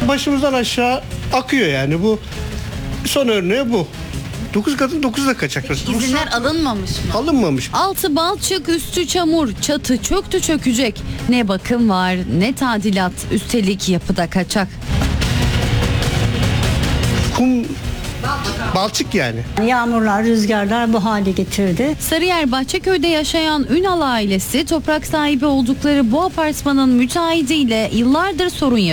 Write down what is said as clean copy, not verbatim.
başımızdan aşağı akıyor yani. Bu son örneği bu. 9 kadın 9 da kaçak. İzinler alınmamış mı? Alınmamış. Altı balçık, üstü çamur, çatı çöktü çökecek. Ne bakım var, ne tadilat, üstelik yapıda kaçak. Kum, balçık yani. Yağmurlar, rüzgarlar bu hale getirdi. Sarıyer Bahçeköy'de yaşayan Ünal ailesi toprak sahibi oldukları bu apartmanın müteahhidiyle yıllardır sorun yaşıyor.